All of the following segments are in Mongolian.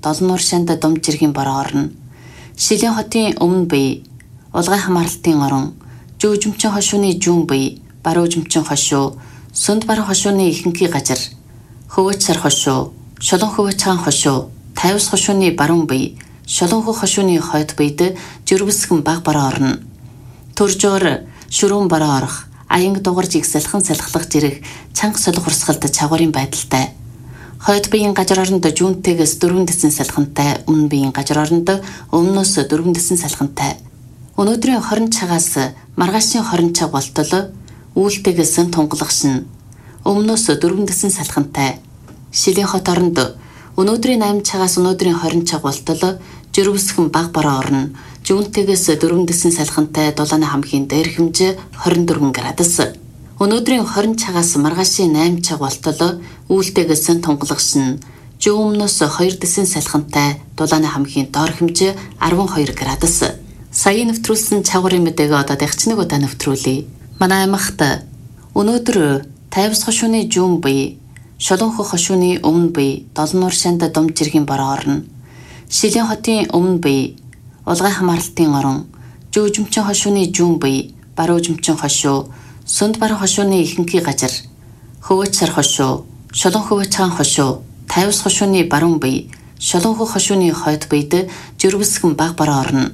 долон нуур шанд дом жиргийн бороо орно. Шилийн хотын өмнө бие, улгай хамаарлтын орон, жүүжмчин хошууны жүүн бие, баруужмчин хошуу, сүнд баруун хошууны ихэнхий газар, хөвөч сар хошуу, шолон хөвөч хаан хошуу, тайвс хошууны баруун бие, шолон хөх хошууны хойд биед жирвэсгэн баг бороо орно. Төржөөр шүрүүн бороо орох, аянг дугарж игсэлхэн салхлах жирэх чанга солих урсгалд чагуурын байдалтай. Хойд биеийн газар оронд жүүнтэйгээс дөрвөн дэсэн салхантай, өмнө биеийн газар оронд өмнөөс дөрвөн дэсэн салхантай. Өнөөдрийн 20 цагаас маргаашийн 20 цаг болтол үүлтэйгээс тунгалах шин, өмнөөс дөрвөн дэсэн салхантай. Шилийн хот оронд өнөөдрийн 8 цагаас өнөөдрийн 20 цаг болтол жирвэсгэн баг бороо орно. Жүүнтэйгээс дөрвөн дэсэн салхантай дулааны хамгийн дээр хэмжээ 24 градус. Өнөөдрийн 20 цагаас маргаашийн 8 цаг болтол үүлтэйгээс тунгалах шин, жүүмнөөс 2 дэсэн салхантай дулааны хамгийн доор хэмжээ 12 градус. Сая нэвтрүүлсэн чагуурын мэдээг одоо дагчныг удаа нэвтрүүлье. Манай аймагт өнөөдөр тайвс хошууны жүүн бие, шолон хөх хошууны өмнө бие, долон нуур шанд дом жиргийн бороо орно. Шилийн хотын өмнө бие, улгай хамаарлтын орон, жүүжмчин хошууны жүүн бие, баруужмчин хошуу, сүнд баруун хошууны ихэнхий газар, хөвөч сар хошуу, шолон хөвөч хаан хошуу, тайвс хошууны баруун бие, шолон хөх хошууны хойд биед жирвэсгэн баг бороо орно.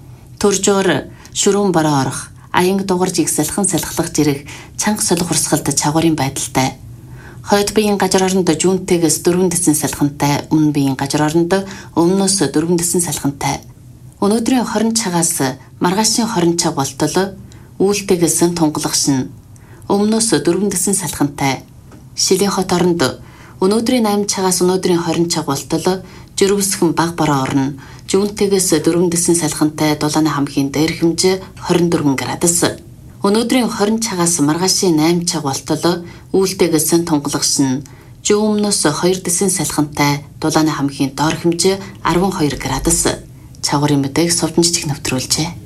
Төржөөр шүрүүн бороо орох, аянг дугарж игсэлхэн салхлах жирэх чанга солих урсгалд чагуурын байдалтай. Хойд биеийн газар оронд жүүнтэйгээс дөрвөн дэсэн салхантай, өмнө биеийн газар оронд өмнөөс дөрвөн дэсэн салхантай. Өнөөдрийн 20 цагаас маргаашийн 20 цаг болтол үүлтэйгээс тунгалах шин, өмнөөс дөрвөн дэсэн салхантай. Шилийн хот оронд өнөөдрийн 8 цагаас өнөөдрийн 20 цаг болтол жирвэсгэн баг бороо орно. Жүүнтэйгээс дөрвөн дэсэн салхантай дулааны хамгийн дээр хэмжээ 24 градус. Өнөөдрийн 20 цагаас маргаашийн 8 цаг болтол үүлтэйгээс тунгалах шин, жүүмнөөс 2 дэсэн салхантай дулааны хамгийн доор хэмжээ 12 градус. Чагуурын мэдээг сувднжчих нэвтрүүлжээ.